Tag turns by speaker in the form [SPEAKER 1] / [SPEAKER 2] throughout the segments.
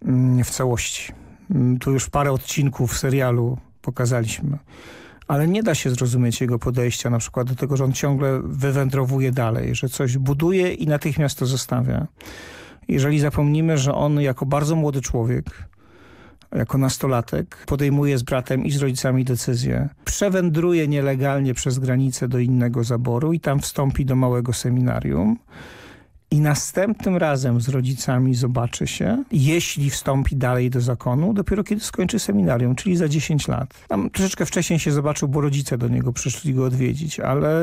[SPEAKER 1] w całości. Tu już parę odcinków serialu pokazaliśmy. Ale nie da się zrozumieć jego podejścia na przykład do tego, że on ciągle wywędrowuje dalej, że coś buduje i natychmiast to zostawia. Jeżeli zapomnimy, że on jako bardzo młody człowiek, jako nastolatek, podejmuje z bratem i z rodzicami decyzję, przewędruje nielegalnie przez granicę do innego zaboru i tam wstąpi do małego seminarium i następnym razem z rodzicami zobaczy się, jeśli wstąpi dalej do zakonu, dopiero kiedy skończy seminarium, czyli za 10 lat. Tam troszeczkę wcześniej się zobaczył, bo rodzice do niego przyszli go odwiedzić,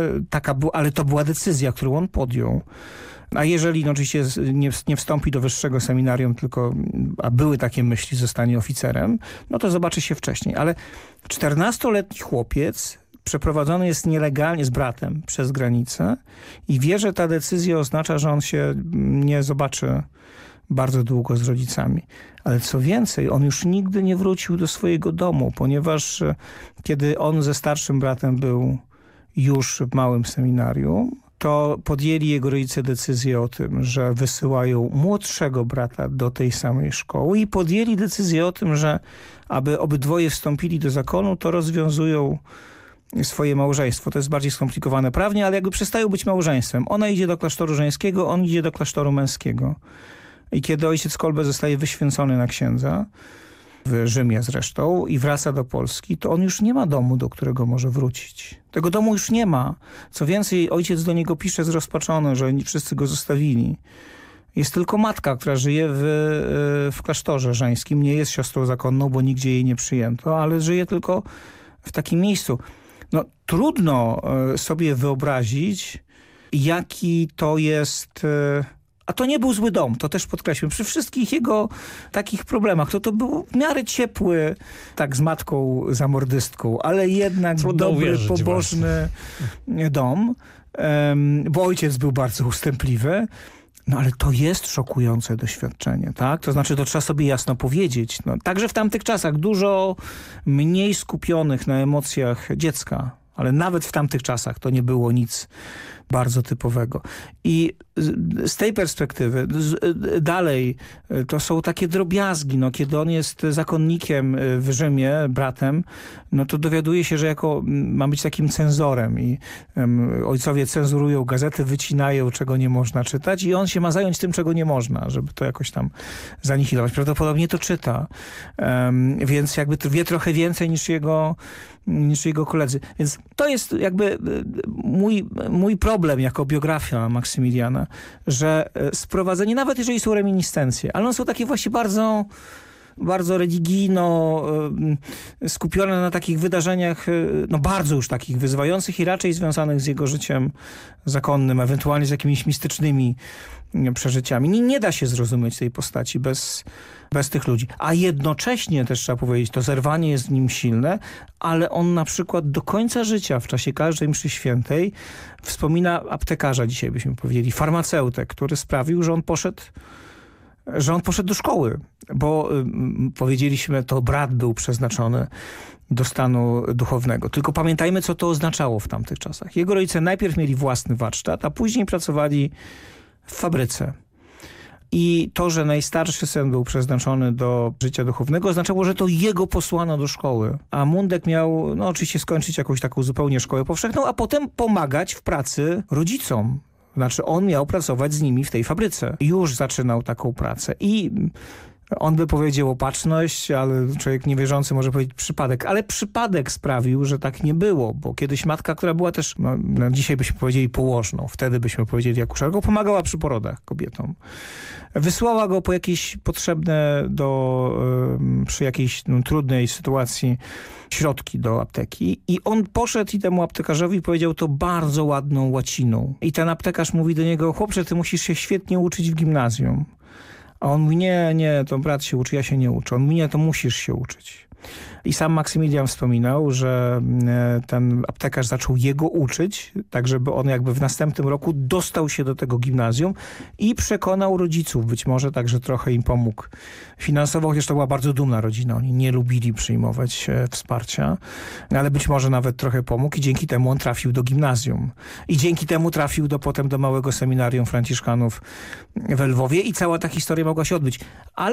[SPEAKER 1] ale to była decyzja, którą on podjął. A jeżeli oczywiście nie wstąpi do wyższego seminarium, a były takie myśli, zostanie oficerem, no to zobaczy się wcześniej. Ale 14-letni chłopiec przeprowadzony jest nielegalnie z bratem przez granicę i wie, że ta decyzja oznacza, że on się nie zobaczy bardzo długo z rodzicami. Ale co więcej, on już nigdy nie wrócił do swojego domu, ponieważ kiedy on ze starszym bratem był już w małym seminarium, to podjęli jego rodzice decyzję o tym, że wysyłają młodszego brata do tej samej szkoły i podjęli decyzję o tym, że aby obydwoje wstąpili do zakonu, to rozwiązują swoje małżeństwo. To jest bardziej skomplikowane prawnie, ale jakby przestają być małżeństwem. Ona idzie do klasztoru żeńskiego, on idzie do klasztoru męskiego. I kiedy ojciec Kolbe zostaje wyświęcony na księdza, w Rzymie zresztą, i wraca do Polski, to on już nie ma domu, do którego może wrócić. Tego domu już nie ma. Co więcej, ojciec do niego pisze zrozpaczony, że wszyscy go zostawili. Jest tylko matka, która żyje w klasztorze żeńskim. Nie jest siostrą zakonną, bo nigdzie jej nie przyjęto, ale żyje tylko w takim miejscu. No, trudno sobie wyobrazić, jaki to jest... A to nie był zły dom, to też podkreślmy. Przy wszystkich jego takich problemach, to był w miarę ciepły, tak z matką zamordystką, ale jednak dobry, pobożny dom, bo ojciec był bardzo ustępliwy. No ale to jest szokujące doświadczenie, tak? To znaczy, to trzeba sobie jasno powiedzieć. No, także w tamtych czasach dużo mniej skupionych na emocjach dziecka, ale nawet w tamtych czasach to nie było nic bardzo typowego. I z tej perspektywy dalej to są takie drobiazgi. No, kiedy on jest zakonnikiem w Rzymie, bratem, no to dowiaduje się, że ma być takim cenzorem i ojcowie cenzurują gazety, wycinają, czego nie można czytać i on się ma zająć tym, czego nie można, żeby to jakoś tam zanihilować. Prawdopodobnie to czyta, więc jakby wie trochę więcej niż jego koledzy. Więc to jest jakby mój problem jako biografia Maksymiliana, że sprowadzenie, nawet jeżeli są reminiscencje, ale one są takie właśnie bardzo, bardzo religijno skupione na takich wydarzeniach, no bardzo już takich wyzwających i raczej związanych z jego życiem zakonnym, ewentualnie z jakimiś mistycznymi przeżyciami. Nie da się zrozumieć tej postaci bez tych ludzi. A jednocześnie też trzeba powiedzieć, to zerwanie jest w nim silne, ale on na przykład do końca życia, w czasie każdej mszy świętej, wspomina aptekarza, dzisiaj byśmy powiedzieli, farmaceutę, który sprawił, że on poszedł do szkoły, bo powiedzieliśmy, to brat był przeznaczony do stanu duchownego. Tylko pamiętajmy, co to oznaczało w tamtych czasach. Jego rodzice najpierw mieli własny warsztat, a później pracowali w fabryce. I to, że najstarszy syn był przeznaczony do życia duchownego, oznaczało, że to jego posłano do szkoły. A Mundek miał, no oczywiście skończyć jakąś taką zupełnie szkołę powszechną, a potem pomagać w pracy rodzicom. Znaczy on miał pracować z nimi w tej fabryce. Już zaczynał taką pracę. I on by powiedział opatrzność, ale człowiek niewierzący może powiedzieć przypadek. Ale przypadek sprawił, że tak nie było, bo kiedyś matka, która była też, no dzisiaj byśmy powiedzieli położną, wtedy byśmy powiedzieli akuszerką, pomagała przy porodach kobietom. Wysłała go po jakieś potrzebne przy jakiejś trudnej sytuacji środki do apteki i on poszedł i temu aptekarzowi powiedział to bardzo ładną łaciną. I ten aptekarz mówi do niego, chłopcze, ty musisz się świetnie uczyć w gimnazjum. A on mówi, nie, to brat się uczy, ja się nie uczę. On mówi, nie, to musisz się uczyć. I sam Maksymilian wspominał, że ten aptekarz zaczął jego uczyć, tak żeby on jakby w następnym roku dostał się do tego gimnazjum i przekonał rodziców, być może także trochę im pomógł finansowo, chociaż to była bardzo dumna rodzina. Oni nie lubili przyjmować wsparcia, ale być może nawet trochę pomógł i dzięki temu on trafił do gimnazjum. I dzięki temu trafił potem do małego seminarium franciszkanów w Lwowie i cała ta historia mogła się odbyć. Ale